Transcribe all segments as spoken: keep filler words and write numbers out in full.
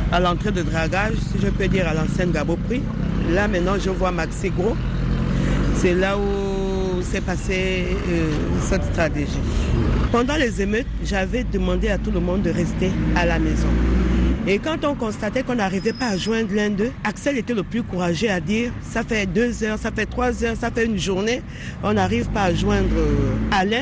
à l'entrée de dragage, si je peux dire à l'ancienne Gaboprix. Là maintenant je vois Maxi Gros. C'est là où s'est passée euh, cette stratégie. Pendant les émeutes, j'avais demandé à tout le monde de rester à la maison. Et quand on constatait qu'on n'arrivait pas à joindre l'un d'eux, Axel était le plus courageux à dire « ça fait deux heures, ça fait trois heures, ça fait une journée, on n'arrive pas à joindre Alain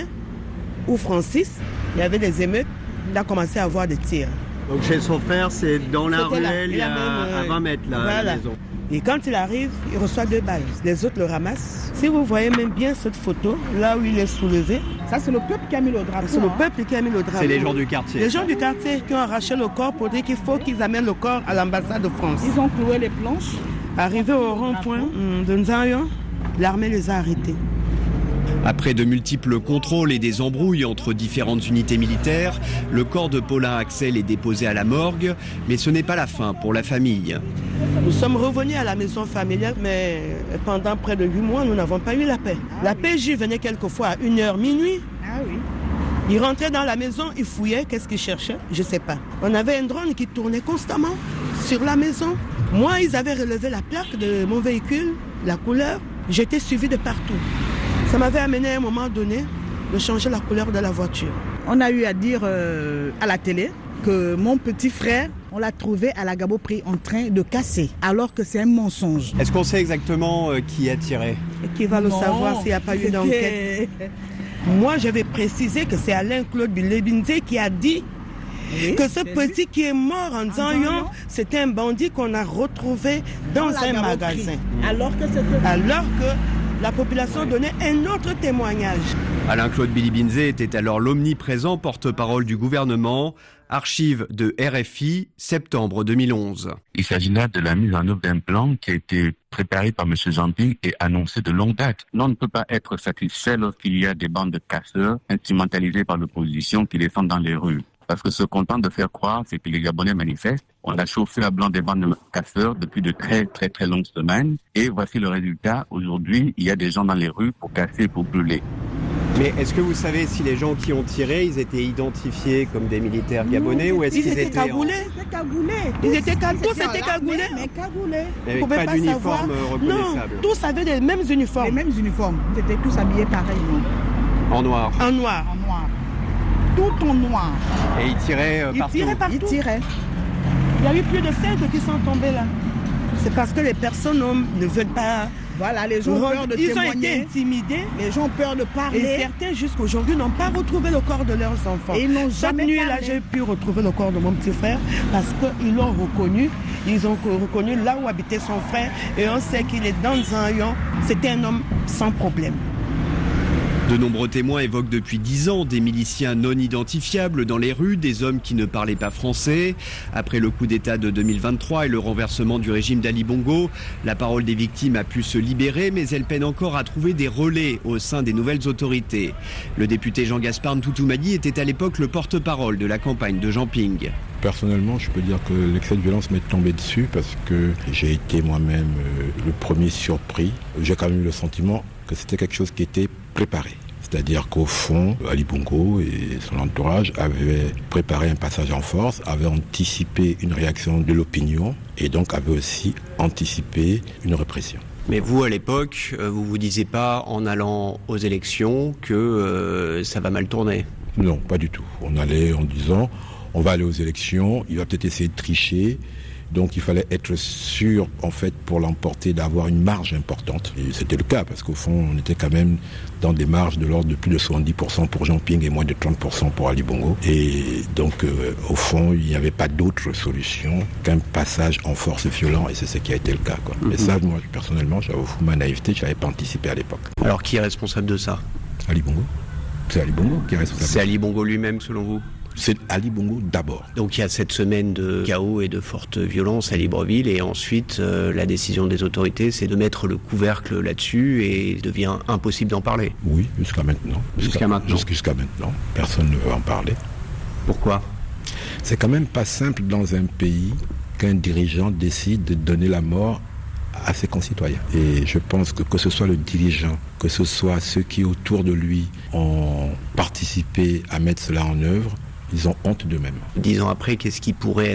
ou Francis ». Il y avait des émeutes, il a commencé à avoir des tirs. Donc chez son frère, c'est dans la C'était là, ruelle, il y a même, euh, à vingt mètres là, voilà. la maison. Et quand il arrive, il reçoit deux balles. Les autres le ramassent. Si vous voyez même bien cette photo, là où il est soulevé, ça c'est le peuple qui a mis le drapeau. C'est hein. le peuple qui a mis le drapeau. C'est les gens du quartier. Les gens du quartier qui ont arraché le corps pour dire qu'il faut qu'ils amènent le corps à l'ambassade de France. Ils ont cloué les planches. Arrivé au rond-point de Nzayon, l'armée les a arrêtés. Après de multiples contrôles et des embrouilles entre différentes unités militaires, le corps de Paulin Axel est déposé à la morgue, mais ce n'est pas la fin pour la famille. Nous sommes revenus à la maison familiale, mais pendant près de huit mois, nous n'avons pas eu la paix. La P J venait quelquefois à une heure, minuit. Ah oui. Il rentrait dans la maison, il fouillait, qu'est-ce qu'il cherchait? Je ne sais pas. On avait un drone qui tournait constamment sur la maison. Moi, ils avaient relevé la plaque de mon véhicule, la couleur. J'étais suivi de partout. Ça m'avait amené à un moment donné de changer la couleur de la voiture. On a eu à dire euh, à la télé que mon petit frère, on l'a trouvé à la Gaboprix en train de casser, alors que c'est un mensonge. Est-ce qu'on sait exactement euh, qui a tiré? Et qui va le Non, savoir s'il n'y a pas eu d'enquête? Moi, je vais préciser que c'est Alain-Claude Bilebinze qui a dit oui, que ce petit lui qui est mort en Nzayon, c'était un bandit qu'on a retrouvé dans, dans un magasin. Alors que c'était... Alors que la population donnait un autre témoignage. Alain-Claude Bilibinze était alors l'omniprésent porte-parole du gouvernement. Archives de R F I, septembre deux mille onze. Il s'agit là de la mise en œuvre d'un plan qui a été préparé par M. Jean-Ping et annoncé de longue date. On ne peut pas être satisfait lorsqu'il y a des bandes de casseurs instrumentalisées par l'opposition qui descendent dans les rues. Parce que ce qu'on tente de faire croire, c'est que les Gabonais manifestent. On a chauffé à blanc des bandes de casseurs depuis de très très très longues semaines. Et voici le résultat. Aujourd'hui, il y a des gens dans les rues pour casser et pour brûler. Mais est-ce que vous savez si les gens qui ont tiré, ils étaient identifiés comme des militaires gabonais ou est-ce ils qu'ils étaient étaient cagoulés? en... Ils étaient cagoulés. Ils étaient cagoulés. Tous étaient cagoulés. Mais cagoulés. Avec pas, pas d'uniforme reconnaissable. Non, tous avaient les mêmes uniformes. Les mêmes uniformes. Ils étaient tous habillés pareillement. En noir. En noir. En noir. Tout en noir. Et ils tiraient euh, ils partout. Tiraient partout. Ils tiraient. Il y a eu plus de cinq qui sont tombés là. C'est parce que les personnes ne veulent pas... Voilà, les gens ont peur de Ils témoigner. ont été intimidés. Les gens ont peur de parler. Et certains, jusqu'à aujourd'hui, n'ont pas retrouvé le corps de leurs enfants. Et ils n'ont Cette jamais nuit-là, parlé. j'ai pu retrouver le corps de mon petit frère parce qu'ils l'ont reconnu. Ils ont reconnu là où habitait son frère. Et on sait qu'il est dans Nzayon. C'était un homme sans problème. De nombreux témoins évoquent depuis dix ans des miliciens non identifiables dans les rues, des hommes qui ne parlaient pas français. Après le coup d'État de deux mille vingt-trois et le renversement du régime d'Ali Bongo, la parole des victimes a pu se libérer, mais elle peine encore à trouver des relais au sein des nouvelles autorités. Le député Jean-Gaspard Ntoutoumadi était à l'époque le porte-parole de la campagne de Jean-Ping. Personnellement, je peux dire que l'excès de violence m'est tombé dessus parce que j'ai été moi-même euh, le premier surpris. J'ai quand même eu le sentiment que c'était quelque chose qui était préparé. C'est-à-dire qu'au fond, Ali Bongo et son entourage avaient préparé un passage en force, avaient anticipé une réaction de l'opinion et donc avaient aussi anticipé une répression. Mais vous, à l'époque, vous vous disiez pas en allant aux élections que euh, ça va mal tourner? Non, pas du tout. On allait en disant, on va aller aux élections, il va peut-être essayer de tricher. Donc il fallait être sûr, en fait, pour l'emporter, d'avoir une marge importante. Et c'était le cas, parce qu'au fond, on était quand même dans des marges de l'ordre de plus de soixante-dix pour cent pour Jean-Ping et moins de trente pour cent pour Ali Bongo. Et donc, euh, au fond, il n'y avait pas d'autre solution qu'un passage en force violent, et c'est ce qui a été le cas, quoi. Mm-hmm. Mais ça, moi, personnellement, j'avoue ma naïveté, je n'avais pas anticipé à l'époque. Alors, qui est responsable de ça? Ali Bongo. C'est Ali Bongo qui est responsable. C'est Ali Bongo lui-même, selon vous? C'est Ali Bongo d'abord. Donc il y a cette semaine de chaos et de forte violence à Libreville et ensuite euh, la décision des autorités c'est de mettre le couvercle là-dessus et il devient impossible d'en parler. Oui, jusqu'à maintenant. Jusqu'à, jusqu'à maintenant. Jusqu'à maintenant. Personne ne veut en parler. Pourquoi? C'est quand même pas simple dans un pays qu'un dirigeant décide de donner la mort à ses concitoyens. Et je pense que que ce soit le dirigeant, que ce soit ceux qui autour de lui ont participé à mettre cela en œuvre, ils ont honte d'eux-mêmes. Dix ans après, qu'est-ce qui pourrait